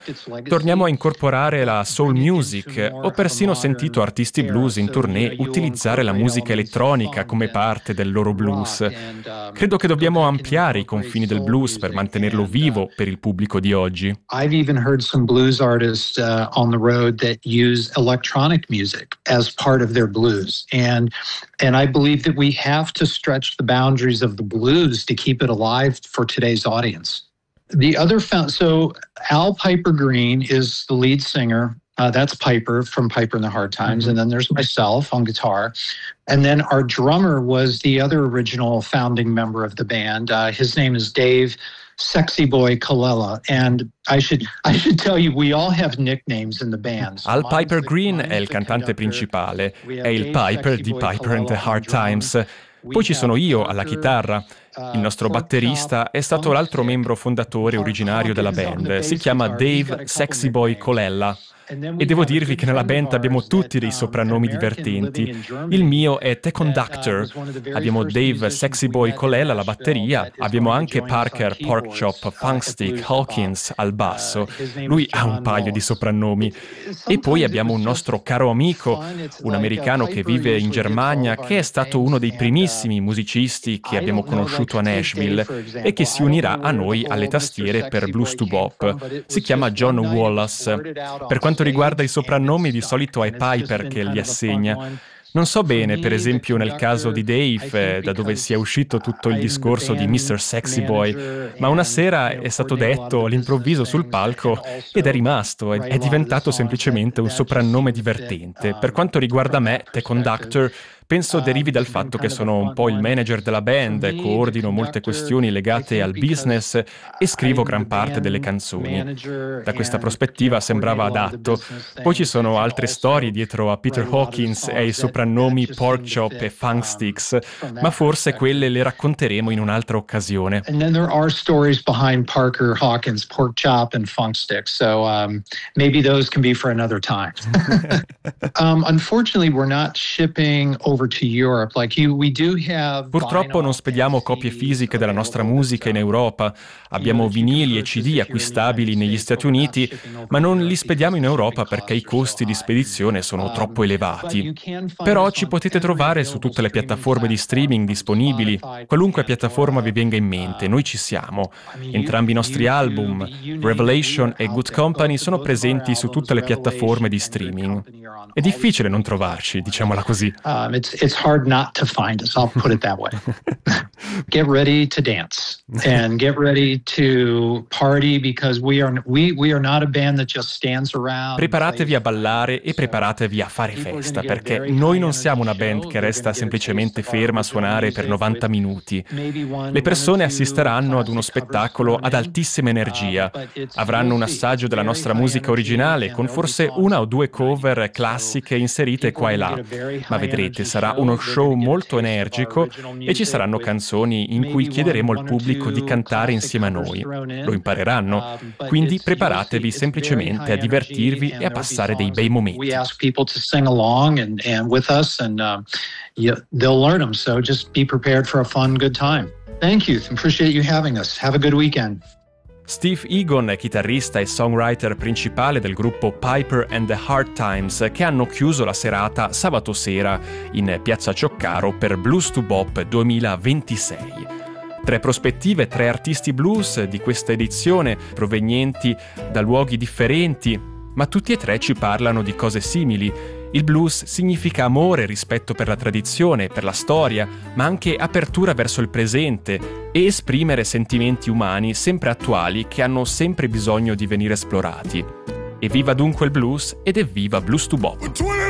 Torniamo a incorporare la soul music. Ho persino sentito artisti blues in tournée utilizzare la musica elettronica come parte del loro blues. Credo che dobbiamo ampliare i confini del blues per mantenerlo vivo per il pubblico di oggi. I've even heard some blues artists on the road that use electronic music as part of their blues. And I believe that we have to stretch the boundaries of the blues to keep it alive for today's audience. The other so Al Piper Green is the lead singer. That's Piper from Piper and the Hard Times. And then there's myself on guitar. And then our drummer was the other original founding member of the band. His name is Dave Sexy Boy Colella. And I should tell you, we all have nicknames in the band. Al Piper Green è il cantante principale, è il Piper di Piper and the Hard Times. Poi ci sono io alla chitarra. Il nostro batterista è stato l'altro membro fondatore originario della band. Si chiama Dave Sexy Boy Colella. E devo dirvi che nella band abbiamo tutti dei soprannomi divertenti. Il mio è The Conductor. Abbiamo Dave Sexy Boy Colella alla batteria. Abbiamo anche Parker Porkchop Funkstick Hawkins al basso. Lui ha un paio di soprannomi. E poi abbiamo un nostro caro amico, un americano che vive in Germania, che è stato uno dei primissimi musicisti che abbiamo conosciuto a Nashville e che si unirà a noi alle tastiere per Blues to Bop. Si chiama John Wallace. Per quanto riguarda i soprannomi, di solito è Piper che li assegna. Non so bene, per esempio nel caso di Dave, da dove sia uscito tutto il discorso di Mr. Sexy Boy, ma una sera è stato detto all'improvviso sul palco ed è rimasto, è diventato semplicemente un soprannome divertente. Per quanto riguarda me, The Conductor, penso derivi dal fatto che sono un po' il manager della band, coordino molte questioni legate al business e scrivo gran parte delle canzoni. Da questa prospettiva sembrava adatto. Poi ci sono altre storie dietro a Peter Hawkins e ai soprannomi Porkchop e Funksticks, ma forse quelle le racconteremo in un'altra occasione. And then there are stories behind Parker Hawkins, Porkchop and Funksticks, so maybe those can be for another time. Unfortunately, we're not shipping over to Europe. Purtroppo non spediamo copie fisiche della nostra musica in Europa. Abbiamo vinili e CD acquistabili negli Stati Uniti, ma non li spediamo in Europa perché i costi di spedizione sono troppo elevati. Però ci potete trovare su tutte le piattaforme di streaming disponibili, qualunque piattaforma vi venga in mente, noi ci siamo. Entrambi i nostri album, Revelation e Good Company, sono presenti su tutte le piattaforme di streaming. È difficile non trovarci, diciamola così. It's hard not to find us, I'll put it that way. Get ready to dance and get ready to party because we are not a band that just stands around. Preparatevi a ballare e preparatevi a fare festa, perché noi non siamo una band che resta semplicemente ferma a suonare per 90 minuti. Le persone assisteranno ad uno spettacolo ad altissima energia, avranno un assaggio della nostra musica originale con forse una o due cover classiche inserite qua e là, ma vedrete, sarà uno show molto energico e ci saranno canzoni in cui chiederemo al pubblico di cantare insieme a noi. Lo impareranno, quindi preparatevi semplicemente a divertirvi e a passare dei bei momenti. We ask people to sing along and with us and they'll learn them, so just be prepared for a fun, good time. Thank you. Appreciate you having us. Have a good weekend. Steve Egan è chitarrista e songwriter principale del gruppo Piper and the Hard Times, che hanno chiuso la serata sabato sera in Piazza Cioccaro per Blues to Bop 2026. 3 prospettive, 3 artisti blues di questa edizione, provenienti da luoghi differenti, ma tutti e 3 ci parlano di cose simili. Il blues significa amore, rispetto per la tradizione, per la storia, ma anche apertura verso il presente e esprimere sentimenti umani sempre attuali che hanno sempre bisogno di venire esplorati. Evviva dunque il blues ed evviva Blues to Bop!